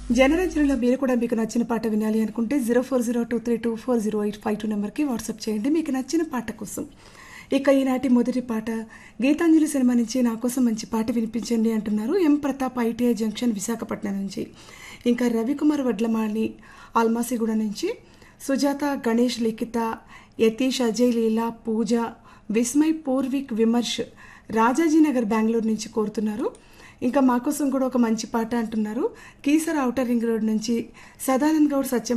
జనరంజనలో మీరు కూడా మీకు నచ్చిన పాట వినాలి అనుకుంటే 0402324085 నెంబర్కి వాట్సాప్ చేయండి మీకు నచ్చిన పాట కోసం. ఇక ఈనాటి మొదటి పాట గీతాంజలి సినిమా నుంచి నా కోసం మంచి పాట వినిపించండి అంటున్నారు ఎం ప్రతాప్ ఐటీఐ జంక్షన్ విశాఖపట్నం నుంచి. ఇంకా రవికుమార్ వడ్లమాలి ఆల్మాసిగూడ నుంచి, సుజాత గణేష్ లిఖిత యతీష్ అజయ్ లీలా పూజ విస్మయ్ పూర్విక్ విమర్శ్ రాజాజీనగర్ బెంగళూరు నుంచి కోరుతున్నారు. ఇంకా మా కోసం కూడా ఒక మంచి పాట అంటున్నారు కీసర ఔటర్ రింగ్ రోడ్ నుంచి సదానంద్ గౌడ్ సత్యం